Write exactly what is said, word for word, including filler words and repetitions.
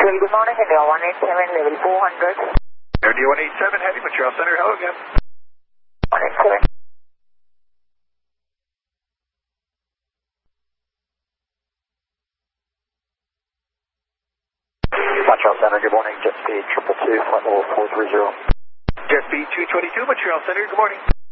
Well, good morning, India one eight seven, level four hundred. India one eight seven, heavy, Montreal Center, hello again. one eight seven. Montreal Center, good morning, jet speed triple two, flight level four three zero. Jet speed two twenty-two, Montreal Center, good morning.